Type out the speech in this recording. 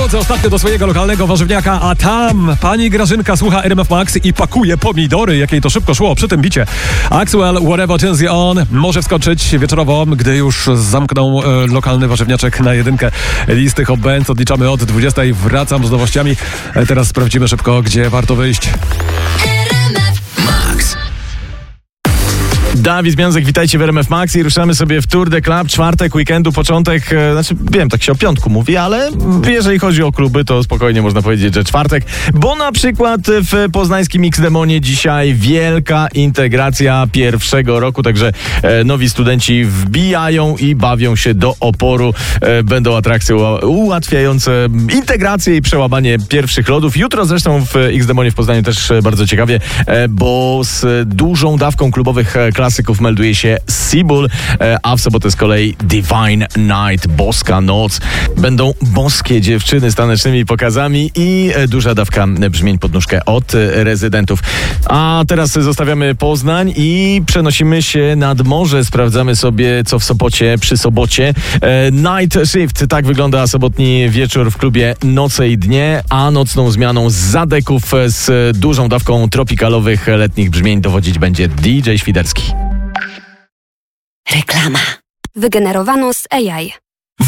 drodze ostatnio do swojego lokalnego warzywniaka, a tam pani Grażynka słucha RMF Max i pakuje pomidory, jakiej to szybko szło przy tym bicie. Axwell, Whatever Turns You On może wskoczyć wieczorowo, gdy już zamkną lokalny warzywniaczek na jedynkę listy Hot Bands. Odliczamy od 20. Wracam z nowościami. Teraz sprawdzimy szybko, gdzie warto wyjść. Dawid Związek, witajcie w RMF Max i ruszamy sobie w Tour de Club, czwartek, weekendu, początek, wiem, tak się o piątku mówi, ale jeżeli chodzi o kluby, to spokojnie można powiedzieć, że czwartek, bo na przykład w poznańskim X-Demonie dzisiaj wielka integracja pierwszego roku, także nowi studenci wbijają i bawią się do oporu, będą atrakcje ułatwiające integrację i przełamanie pierwszych lodów. Jutro zresztą w X-Demonie w Poznaniu też bardzo ciekawie, bo z dużą dawką klubowych klasyków melduje się Seabull, a w sobotę z kolei Divine Night, Boska Noc. Będą boskie dziewczyny z tanecznymi pokazami i duża dawka brzmień pod nóżkę od rezydentów. A teraz zostawiamy Poznań i przenosimy się nad morze. Sprawdzamy sobie, co w Sopocie przy Sobocie. Night Shift, tak wygląda sobotni wieczór w klubie Noce i Dnie, a nocną zmianą z zadeków z dużą dawką tropikalowych letnich brzmień dowodzić będzie DJ Świderski. Reklama. Wygenerowano z AI.